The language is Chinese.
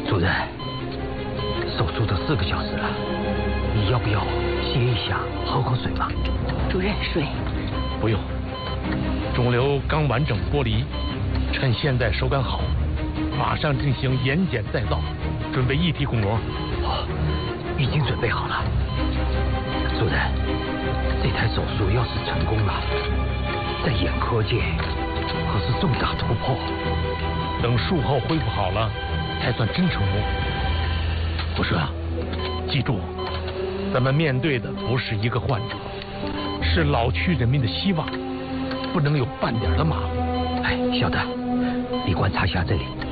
主任，手术都4个小时了，你要不要歇一下，喝口水嘛？ 主任，水。 不用，肿瘤刚完整剥离，趁现在手感好，马上进行眼睑再造，准备异体巩膜。 已经准备好了。主任，这台手术要是成功了，在眼科界可是重大突破。 等术后恢复好了，才算真成功。我说啊，记住，咱们面对的不是一个患者，是老区人民的希望，不能有半点的马虎。 哎，小的，你观察一下这里。